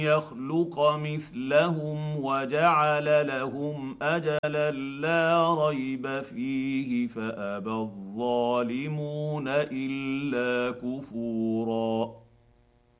يخلق مثلهم وجعل لهم اجلا لا ريب فيه فابى الظالمون الا كفورا.